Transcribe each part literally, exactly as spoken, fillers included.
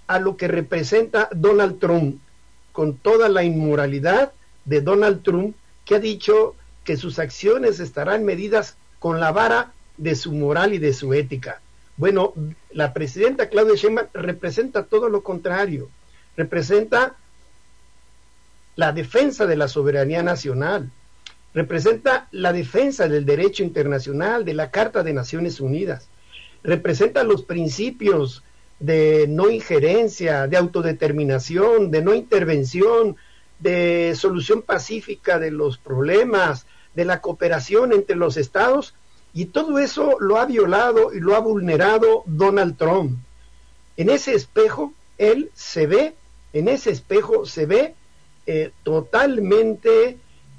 a lo que representa Donald Trump, con toda la inmoralidad de Donald Trump, que ha dicho que sus acciones estarán medidas con la vara de su moral y de su ética. Bueno, la presidenta Claudia Sheinbaum representa todo lo contrario, representa la defensa de la soberanía nacional, representa la defensa del derecho internacional, de la Carta de Naciones Unidas, representa los principios de no injerencia, de autodeterminación, de no intervención, de solución pacífica de los problemas, de la cooperación entre los estados, y todo eso lo ha violado y lo ha vulnerado Donald Trump. En ese espejo, él se ve, en ese espejo se ve eh, totalmente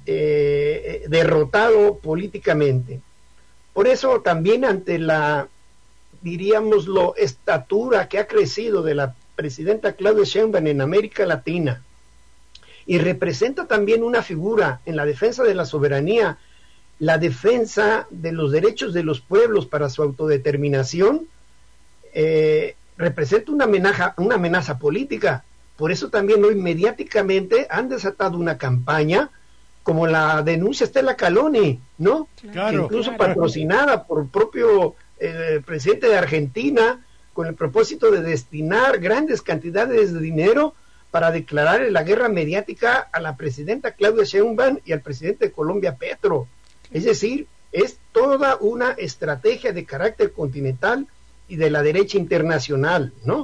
eh, derrotado políticamente. Por eso también ante la, diríamoslo, estatura que ha crecido de la presidenta Claudia Sheinbaum en América Latina, y representa también una figura en la defensa de la soberanía, la defensa de los derechos de los pueblos para su autodeterminación, eh, representa una amenaza, una amenaza política. Por eso también hoy mediáticamente han desatado una campaña como la denuncia Stella Caloni, ¿no? Claro, incluso claro. patrocinada por el propio eh, presidente de Argentina, con el propósito de destinar grandes cantidades de dinero para declarar la guerra mediática a la presidenta Claudia Sheinbaum y al presidente de Colombia, Petro. Es decir, es toda una estrategia de carácter continental y de la derecha internacional, ¿no?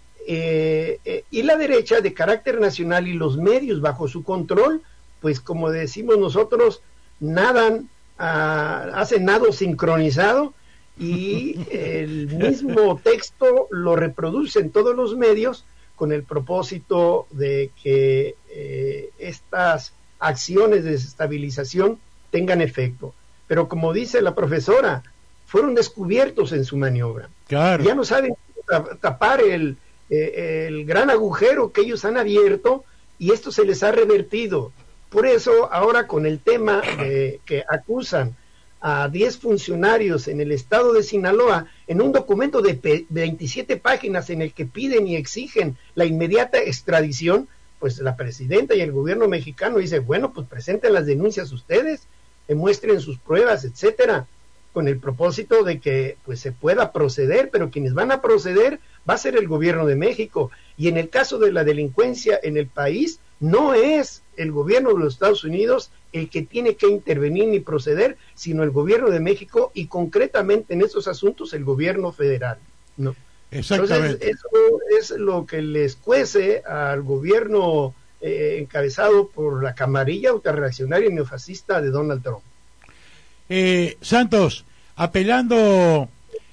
Eh, eh, y la derecha de carácter nacional y los medios bajo su control, pues como decimos nosotros, nadan, uh, hacen nado sincronizado, y el mismo texto lo reproducen todos los medios con el propósito de que eh, estas acciones de desestabilización tengan efecto. Pero como dice la profesora, fueron descubiertos en su maniobra. Claro. Ya no saben tapar el, eh, el gran agujero que ellos han abierto, y esto se les ha revertido. Por eso ahora con el tema de que acusan a diez funcionarios en el estado de Sinaloa, en un documento de veintisiete páginas en el que piden y exigen la inmediata extradición, pues la presidenta y el gobierno mexicano dice, bueno, pues presenten las denuncias ustedes, demuestren sus pruebas, etcétera, con el propósito de que pues se pueda proceder, pero quienes van a proceder va a ser el gobierno de México. Y en el caso de la delincuencia en el país, no es el gobierno de los Estados Unidos el que tiene que intervenir ni proceder, sino el gobierno de México, y concretamente en estos asuntos el gobierno federal, ¿no? Exactamente. Entonces, eso es lo que les cuece al gobierno eh, encabezado por la camarilla ultrarreaccionaria y neofascista de Donald Trump. Eh, Santos, apelando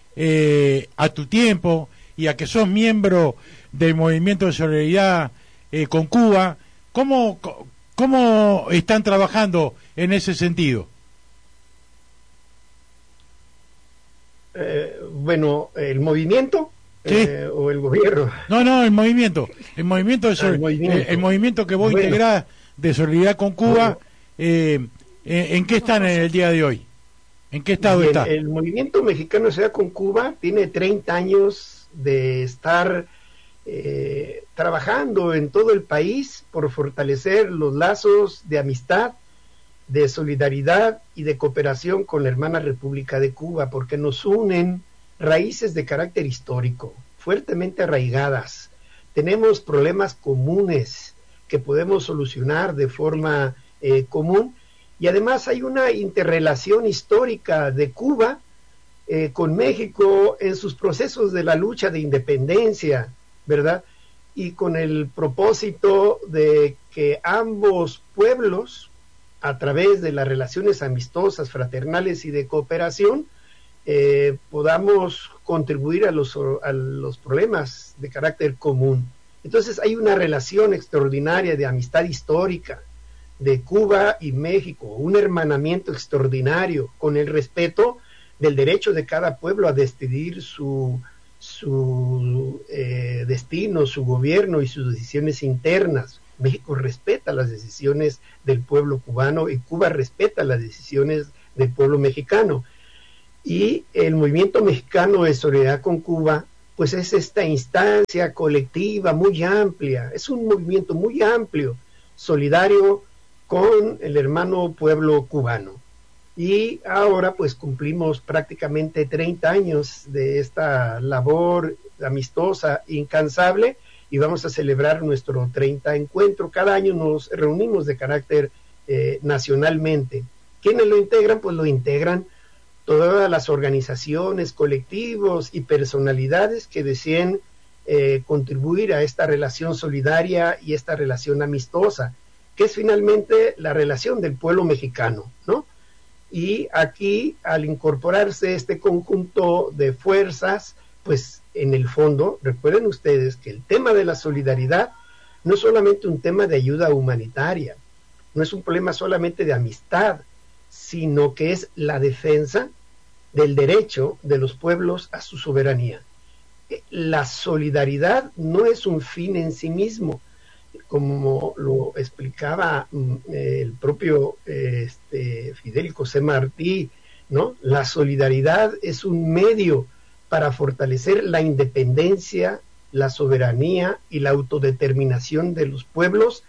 eh, a tu tiempo y a que sos miembro del Movimiento de Solidaridad eh, con Cuba, ¿cómo, ¿cómo están trabajando en ese sentido? Eh, bueno, el movimiento... ¿Sí? Eh, o el gobierno. No, no, el movimiento, el movimiento de sol, el, movimiento. El, el movimiento que vos bueno. integrás de Solidaridad con Cuba, bueno. eh, ¿en, ¿en qué están en el día de hoy? ¿En qué estado Bien, está? El movimiento mexicano de Solidaridad con Cuba tiene treinta años de estar eh, trabajando en todo el país por fortalecer los lazos de amistad, de solidaridad y de cooperación con la hermana República de Cuba, porque nos unen raíces de carácter histórico, fuertemente arraigadas. Tenemos problemas comunes que podemos solucionar de forma eh, común, y además hay una interrelación histórica de Cuba eh, con México en sus procesos de la lucha de independencia, ¿verdad? Y con el propósito de que ambos pueblos, a través de las relaciones amistosas, fraternales y de cooperación, Eh, podamos contribuir a los, a los problemas de carácter común. Entonces hay una relación extraordinaria de amistad histórica de Cuba y México, un hermanamiento extraordinario con el respeto del derecho de cada pueblo a decidir su, su eh, destino, su gobierno y sus decisiones internas. México respeta las decisiones del pueblo cubano y Cuba respeta las decisiones del pueblo mexicano. Y el movimiento mexicano de solidaridad con Cuba pues es esta instancia colectiva muy amplia, es un movimiento muy amplio, solidario con el hermano pueblo cubano. Y ahora pues cumplimos prácticamente treinta años de esta labor amistosa, incansable, y vamos a celebrar nuestro treinta encuentro. Cada año nos reunimos de carácter eh, nacionalmente. ¿Quiénes lo integran? Pues lo integran todas las organizaciones, colectivos y personalidades que deseen eh, contribuir a esta relación solidaria y esta relación amistosa, que es finalmente la relación del pueblo mexicano, ¿no? Y aquí, al incorporarse este conjunto de fuerzas, pues en el fondo, recuerden ustedes que el tema de la solidaridad no es solamente un tema de ayuda humanitaria, no es un problema solamente de amistad, sino que es la defensa del derecho de los pueblos a su soberanía. La solidaridad no es un fin en sí mismo, como lo explicaba el propio este, Fidel José Martí, ¿no? La solidaridad es un medio para fortalecer la independencia, la soberanía y la autodeterminación de los pueblos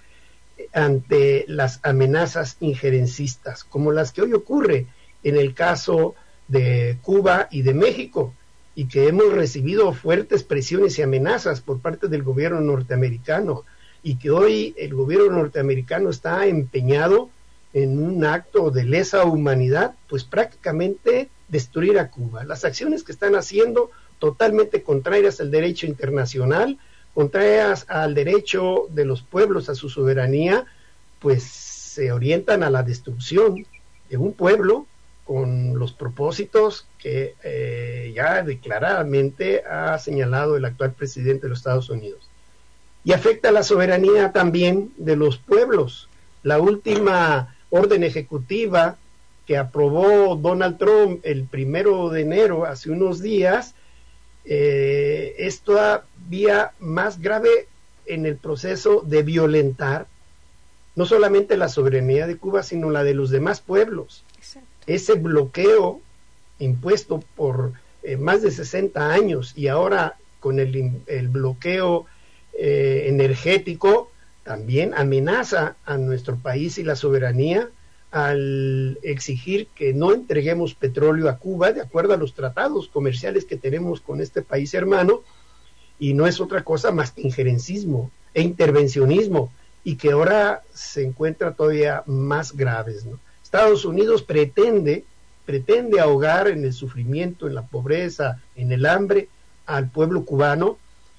ante las amenazas injerencistas, como las que hoy ocurre en el caso de Cuba y de México, y que hemos recibido fuertes presiones y amenazas por parte del gobierno norteamericano, y que hoy el gobierno norteamericano está empeñado en un acto de lesa humanidad, pues prácticamente destruir a Cuba. Las acciones que están haciendo totalmente contrarias al derecho internacional, contrarias al derecho de los pueblos a su soberanía, pues se orientan a la destrucción de un pueblo con los propósitos que eh, ya declaradamente ha señalado el actual presidente de los Estados Unidos. Y afecta a la soberanía también de los pueblos. La última orden ejecutiva que aprobó Donald Trump el primero de enero, hace unos días, eh, es todavía más grave en el proceso de violentar no solamente la soberanía de Cuba, sino la de los demás pueblos. Exacto. Ese bloqueo impuesto por eh, más de sesenta años, y ahora con el, el bloqueo eh, energético, también amenaza a nuestro país y la soberanía al exigir que no entreguemos petróleo a Cuba de acuerdo a los tratados comerciales que tenemos con este país hermano, y no es otra cosa más que injerencismo e intervencionismo, y que ahora se encuentra todavía más graves, ¿no? Estados Unidos pretende, pretende ahogar en el sufrimiento, en la pobreza, en el hambre al pueblo cubano,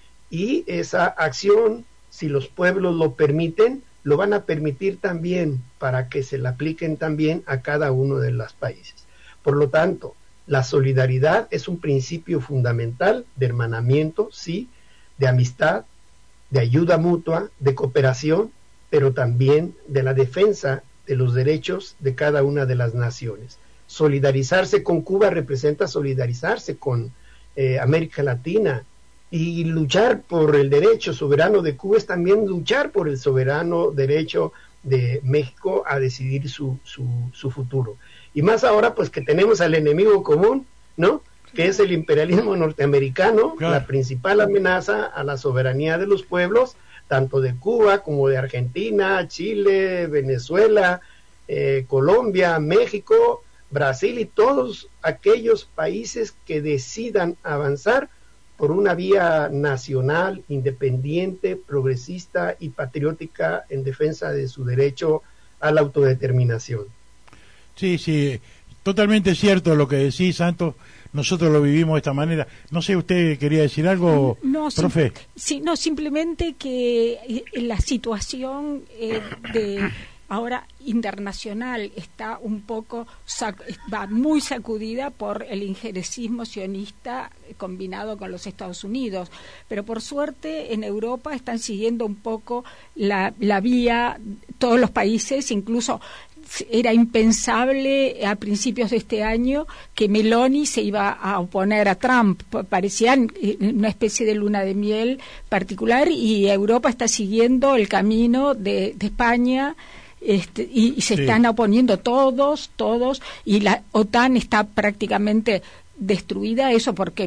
y esa acción, si los pueblos lo permiten, lo van a permitir también para que se la apliquen también a cada uno de los países. Por lo tanto, la solidaridad es un principio fundamental de hermanamiento, sí, de amistad, de ayuda mutua, de cooperación, pero también de la defensa de los derechos de cada una de las naciones. Solidarizarse con Cuba representa solidarizarse con eh, América Latina, y luchar por el derecho soberano de Cuba es también luchar por el soberano derecho de México a decidir su, su, su futuro. Y más ahora pues que tenemos al enemigo común, ¿no? Que es el imperialismo norteamericano, claro, la principal amenaza a la soberanía de los pueblos, tanto de Cuba como de Argentina, Chile, Venezuela, eh, Colombia, México, Brasil y todos aquellos países que decidan avanzar por una vía nacional, independiente, progresista y patriótica en defensa de su derecho a la autodeterminación. Sí, sí, totalmente cierto lo que decís, Santos. Nosotros lo vivimos de esta manera. No sé, ¿usted quería decir algo, no, profe? Sí, sí, no, simplemente que la situación eh, de ahora internacional está un poco, sac- va muy sacudida por el injerencismo sionista combinado con los Estados Unidos, pero por suerte en Europa están siguiendo un poco la, la vía, todos los países, incluso era impensable a principios de este año que Meloni se iba a oponer a Trump, parecían una especie de luna de miel particular, y Europa está siguiendo el camino de, de España. Este, y, y se sí. están oponiendo todos, todos, y la OTAN está prácticamente destruida, eso porque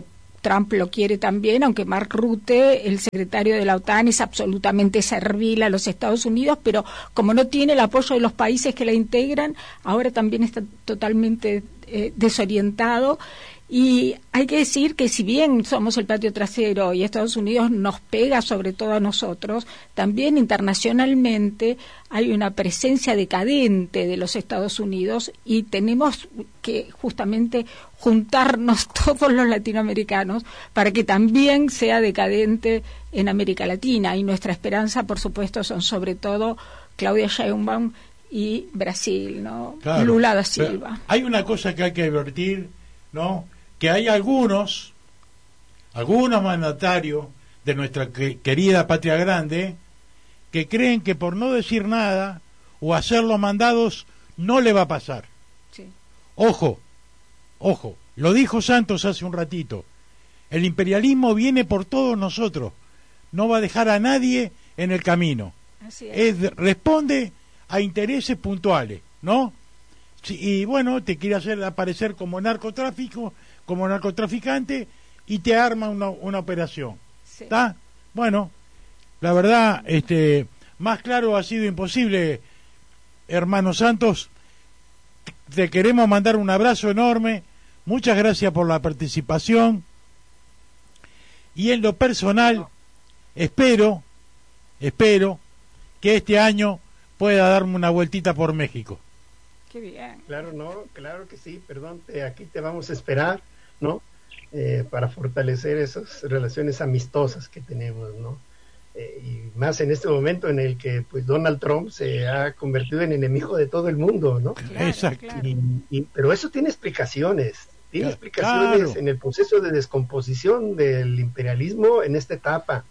Trump lo quiere también, aunque Mark Rutte, el secretario de la OTAN, es absolutamente servil a los Estados Unidos, pero como no tiene el apoyo de los países que la integran, ahora también está totalmente eh, desorientado. Y hay que decir que si bien somos el patio trasero y Estados Unidos nos pega sobre todo a nosotros, también internacionalmente hay una presencia decadente de los Estados Unidos y tenemos que justamente juntarnos todos los latinoamericanos para que también sea decadente en América Latina. Y nuestra esperanza, por supuesto, son sobre todo Claudia Sheinbaum y Brasil, ¿no? Claro, Lula da Silva. Hay una cosa que hay que advertir, ¿no? Que hay algunos, algunos mandatarios de nuestra que, querida patria grande, que creen que por no decir nada o hacer los mandados no le va a pasar. Sí. Ojo, ojo, lo dijo Santos hace un ratito, el imperialismo viene por todos nosotros, no va a dejar a nadie en el camino. Así es. Es, responde a intereses puntuales, ¿no? Sí, y bueno, te quiere hacer aparecer como narcotráfico, como narcotraficante y te arma una, una operación. ¿Está? Sí. Bueno, la verdad, este, más claro ha sido imposible, hermano Santos. Te queremos mandar un abrazo enorme. Muchas gracias por la participación. Y en lo personal, espero, espero que este año pueda darme una vueltita por México. Qué bien. Claro, no, claro que sí, perdón, te, aquí te vamos a esperar, ¿no? Eh, para fortalecer esas relaciones amistosas que tenemos, ¿no? Eh, y más en este momento en el que pues Donald Trump se ha convertido en enemigo de todo el mundo, ¿no? Claro, exacto. Claro. Y, y, pero eso tiene explicaciones, tiene claro, explicaciones claro. en el proceso de descomposición del imperialismo en esta etapa.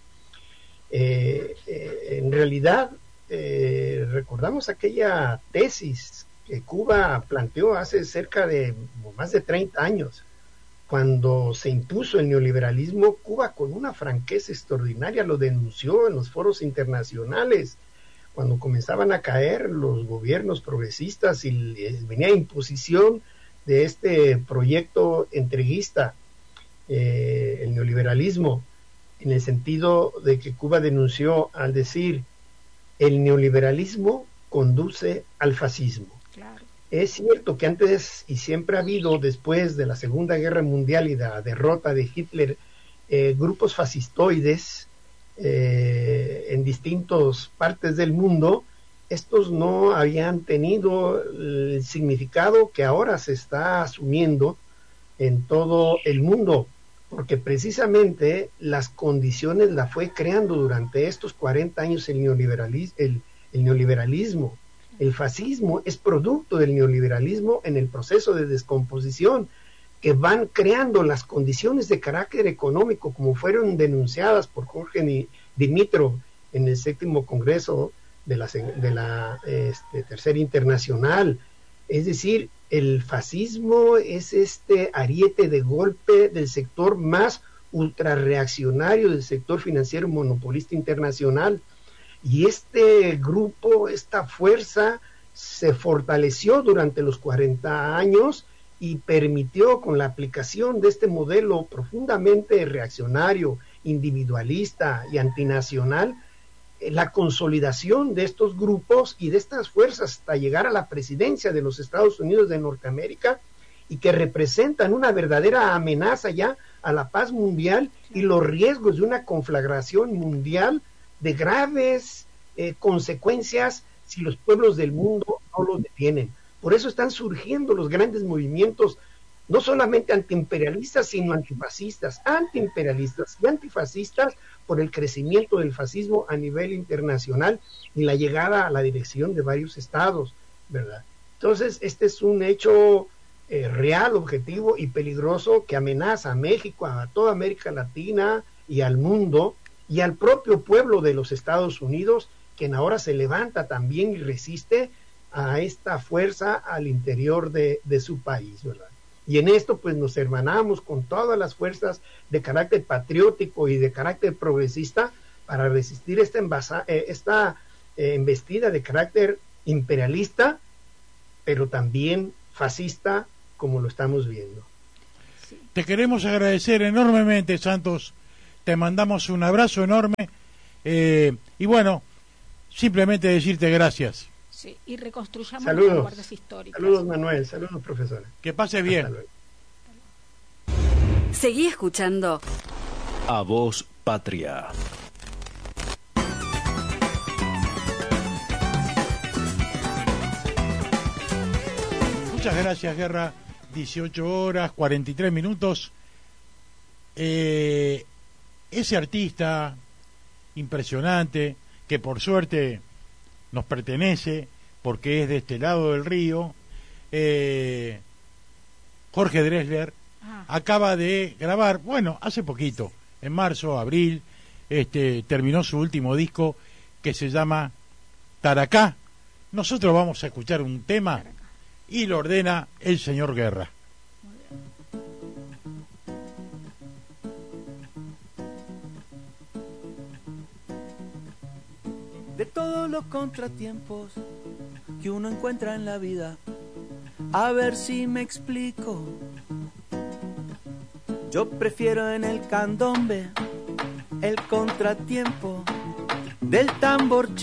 Eh, eh, en realidad, eh, recordamos aquella tesis que Cuba planteó hace cerca de más de treinta años, cuando se impuso el neoliberalismo. Cuba con una franqueza extraordinaria lo denunció en los foros internacionales, cuando comenzaban a caer los gobiernos progresistas y venía imposición de este proyecto entreguista, eh, el neoliberalismo, en el sentido de que Cuba denunció al decir: el neoliberalismo conduce al fascismo. Claro. Es cierto que antes y siempre ha habido, después de la Segunda Guerra Mundial y de la derrota de Hitler, eh, grupos fascistoides eh, en distintas partes del mundo. Estos no habían tenido el significado que ahora se está asumiendo en todo el mundo, porque precisamente las condiciones las fue creando durante estos cuarenta años el neoliberalismo. El, el neoliberalismo. El fascismo es producto del neoliberalismo en el proceso de descomposición, que van creando las condiciones de carácter económico, como fueron denunciadas por Jorge Dimitrov en el séptimo Congreso de la, de la este, Tercera Internacional. Es decir, el fascismo es este ariete de golpe del sector más ultrarreaccionario del sector financiero monopolista internacional. Y este grupo, esta fuerza, se fortaleció durante los cuarenta años y permitió, con la aplicación de este modelo profundamente reaccionario, individualista y antinacional, la consolidación de estos grupos y de estas fuerzas hasta llegar a la presidencia de los Estados Unidos de Norteamérica, y que representan una verdadera amenaza ya a la paz mundial y los riesgos de una conflagración mundial de graves eh, consecuencias si los pueblos del mundo no los detienen. Por eso están surgiendo los grandes movimientos, no solamente antiimperialistas, sino antifascistas, antiimperialistas y antifascistas, por el crecimiento del fascismo a nivel internacional y la llegada a la dirección de varios estados, ¿verdad? Entonces, este es un hecho eh, real, objetivo y peligroso que amenaza a México, a toda América Latina y al mundo, y al propio pueblo de los Estados Unidos, quien ahora se levanta también y resiste a esta fuerza al interior de, de su país, ¿verdad? Y en esto pues nos hermanamos con todas las fuerzas de carácter patriótico y de carácter progresista para resistir esta, envasa, eh, esta eh, embestida de carácter imperialista, pero también fascista, como lo estamos viendo. Sí. Te queremos agradecer enormemente, Santos. Te mandamos un abrazo enorme. Eh, y bueno, simplemente decirte gracias. Sí, y reconstruyamos saludos, las vanguardias históricas. Saludos, Manuel. Saludos, profesora. Que pase bien. Seguí escuchando A Voz Patria. Muchas gracias, Guerra. dieciocho horas, cuarenta y tres minutos. Eh, ese artista impresionante, que por suerte nos pertenece, porque es de este lado del río, eh, Jorge Drexler, ah. acaba de grabar, bueno, hace poquito, en marzo, abril, este, terminó su último disco que se llama Taracá. Nosotros vamos a escuchar un tema Taracá. Y lo ordena el señor Guerra. De todos los contratiempos que uno encuentra en la vida, a ver si me explico. Yo prefiero en el candombe el contratiempo del tambor.